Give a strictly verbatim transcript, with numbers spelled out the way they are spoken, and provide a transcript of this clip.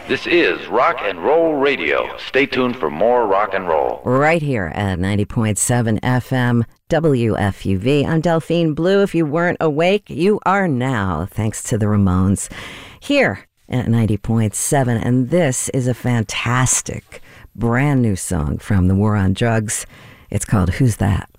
This is Rock and Roll Radio. Stay tuned for more rock and roll. Right here at ninety point seven F M W F U V. I'm Delphine Blue. If you weren't awake, you are now, thanks to the Ramones. Here at ninety point seven, and this is a fantastic, brand new song from the War on Drugs. It's called Who's That?